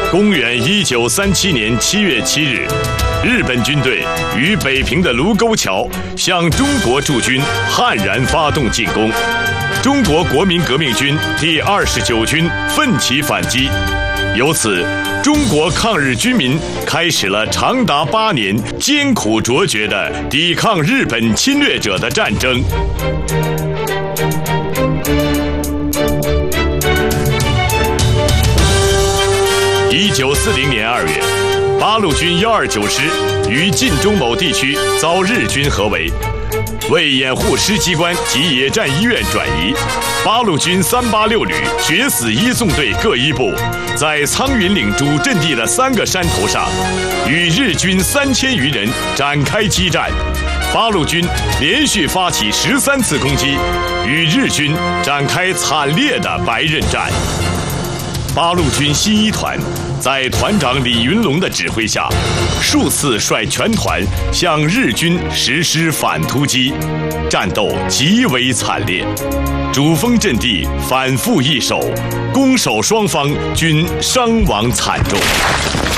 公元1937年7月7日，日本军队于北平的卢沟桥向中国驻军悍然发动进攻。中国国民革命军第29军奋起反击，由此，中国抗日军民开始了长达8年艰苦卓绝的抵抗日本侵略者的战争。1940年2月，八路军129师于晋中某地区遭日军合围，为掩护师机关及野战医院转移，八路军386旅决死一纵队各一部，在苍云岭主阵地的3个山头上，与日军3000余人展开激战。八路军连续发起13次攻击，与日军展开惨烈的白刃战。八路军新一团在团长李云龙的指挥下，数次率全团向日军实施反突击，战斗极为惨烈，主峰阵地反复易手，攻守双方均伤亡惨重。